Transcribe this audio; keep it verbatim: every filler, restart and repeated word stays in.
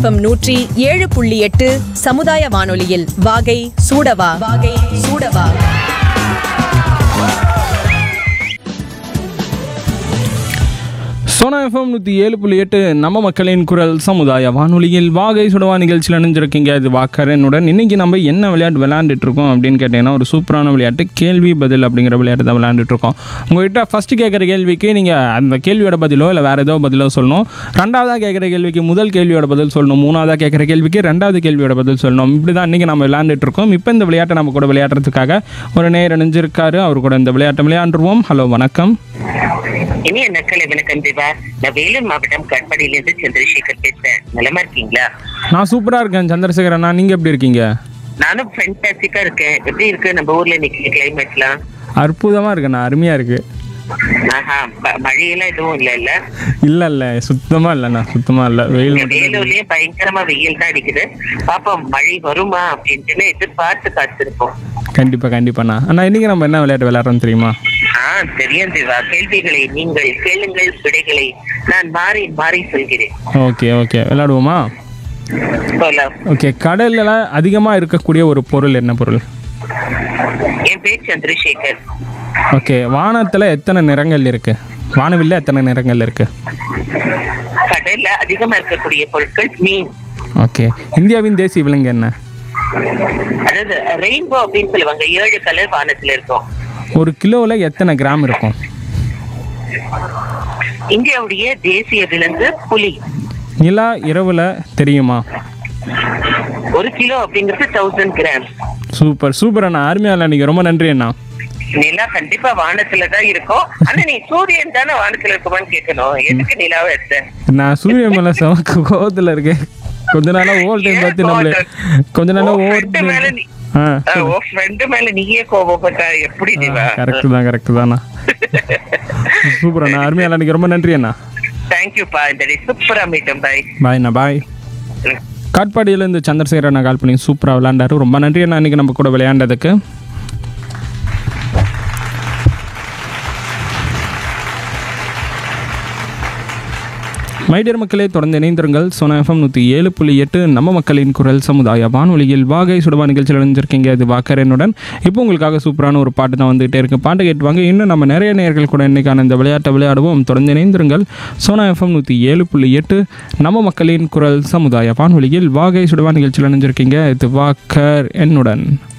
FM நூற்றி ஏழு புள்ளி எட்டு சமுதாய வானொலியில் வாகை சூடவா வாகை சூடவா. சோனா எஃப்எம் நூற்றி ஏழு புள்ளி எட்டு நம்ம மக்களின் குரல் சமுதாய வானொலியில் வாகை சுடவா நிகழ்ச்சியில் இணைஞ்சிருக்கீங்க. இது வாக்கரனுடன். இன்றைக்கி நம்ம என்ன விளையாட்டு விளையாண்டுட்டு இருக்கோம் அப்படின்னு கேட்டிங்கன்னா, ஒரு சூப்பரான விளையாட்டு கேள்வி பதில் அப்படிங்கிற விளையாட்டு தான் விளையாண்டுட்டு இருக்கோம். உங்கள்கிட்ட ஃபஸ்ட்டு கேட்குற கேள்விக்கு நீங்கள் அந்த கேள்வியோட பதிலோ இல்லை வேறு ஏதோ பதிலோ சொல்லணும். ரெண்டாவதாக கேட்குற கேள்விக்கு முதல் கேள்வியோட பதில் சொல்லணும். மூணாவதாக கேட்குற கேள்விக்கு ரெண்டாவது கேள்வியோட பதில் சொல்லணும். இப்படி தான் இன்றைக்கி நம்ம விளையாண்டுட்டு இருக்கோம். இப்போ இந்த விளையாட்டை நம்ம கூட விளையாடுறதுக்காக ஒரு நேர் இணைஞ்சிருக்காரு. அவர் கூட இந்த விளையாட்டை விளையாண்டுருவோம். ஹலோ, வணக்கம். இனிய நக்கலை வணக்கம் தேவா. நான் வேலூர் மாவட்டம் கட்பாடியிலிருந்து சந்திரசேகர் பேசுறேன். நலமா இருக்கீங்களா? நான் சூப்பரா இருக்கேன் சந்திரசேகர் அண்ணா, நீங்க எப்படி இருக்கீங்க? நானும் ஃபேன்டாஸ்டிக்கா இருக்கேன். எப்படி இருக்கு நம்ம ஊர்ல இன்னைக்கு கிளைமேட்லாம்? அற்புதமா இருக்குண்ணா, அருமையா இருக்கு. ஆஹா, மழையெல்லாம் எதுவும் இல்ல இல்ல இல்ல இல்ல சுத்தமா இல்லண்ணா, சுத்தமா இல்ல. வெயில் வேலூர்லயே பயங்கரமா வெயில் தான் அடிக்குது. பாப்போம் மழை வருமா அப்படின்ட்டு எதிர்பார்த்து காத்திருப்போம். கண்டிப்பா கண்டிப்பாண்ணா. அண்ணா, இன்னைக்கு நம்ம என்ன விளையாட்டு விளையாடுறோம் தெரியுமா? ஆஹ் தெரியும் தேவா. கேள்விகளை நீங்கள் கேளுங்கள், விடைகளை நான் மாறி மாறி சொல்கிறேன். Okay okay, விளையாடுவோமா? ஓகே, கடல்ல அதிகமா இருக்கக்கூடிய ஒரு பொருள் என்ன பொருள்? என் பேர் சந்திரசேகர். ஓகே, வானத்துல எத்தனை நிறங்கள் இருக்கு? வானவில்ல எத்தனை நிறங்கள் இருக்கு? கடல்ல அதிகமா இருக்கக்கூடிய பொருட்கள் மீன். ஓகே, இந்தியாவின் தேசிய விலங்கு என்ன? அதாவது ரெயின்போ அப்படின்னு சொல்லுவாங்க. ஏழு கலர் வானத்துல இருக்கும். ஒரு கிலோல எத்தனை கிராம் இருக்கும்? இந்தியாவுடைய தேசிய விலங்கு புலி. நிலா இரவுல தெரியுமா? ஒரு கிலோ அப்படிங்கிறது தௌசண்ட் கிராம். சூப்பர் சூப்பர் அண்ணா, அருமையா இல்லை. நீங்க ரொம்ப நன்றி அண்ணா. நிலா கண்டிப்பா வானத்துலதான் இருக்கும். ஆனா நீ சூரியன் தானே வானத்துல இருக்குமான்னு கேட்கணும். எதுக்கு நிலாவை எடுத்த? நான் சூரியன் மேல சமக்கு கோவத்துல இருக்கேன். கொஞ்ச நாளா ஓவர் டைம் பார்த்து நம்மள கொஞ்ச நாளா ஓவர் மேல நீயே கோபப்பட்டா எப்படி? கரெக்ட் தான் கரெக்ட் தானா. சூப்பர் அண்ணா, அருமையா இல்லை. நீங்க ரொம்ப நன்றி அண்ணா. தேங்க்யூப்பா. இந்த சூப்பரா மீட்டும். பாய் பாய் அண்ணா, பாய். காட்பாடியிலேருந்து சந்திரசேகர் அண்ணா கால் பண்ணி சூப்பராக விளையாண்டாரு. ரொம்ப நன்றி அண்ணா இன்னைக்கு நம்ம கூட விளையாண்டதுக்கு. மைடியர் மக்களே, தொடர்ந்து இணைந்திருங்கள். சோனா எஃப்எம் நூற்றி ஏழு புள்ளி எட்டு நம்ம மக்களின் குரல் சமுதாய வானொலியில் வாகை சுடவா நிகழ்ச்சியில் இணைஞ்சிருக்கீங்க. அது வாக்கரனுடன். இப்போ உங்களுக்காக சூப்பரான ஒரு பாட்டு தான் வந்துகிட்டே இருக்கு. பாட்டு கேட்டுவாங்க. இன்னும் நம்ம நிறைய நேயர்கள் கூட இன்னைக்கான இந்த விளையாட்டை விளையாடுவோம். தொடர்ந்து இணைந்திருங்கள். சோனா எஃப்எம் நூற்றி ஏழு புள்ளி எட்டு நம்ம மக்களின் குரல் சமுதாய வானொலியில் வாகை சுடவா நிகழ்ச்சியில் இணைஞ்சிருக்கீங்க. இது வாக்கர் என்னுடன்.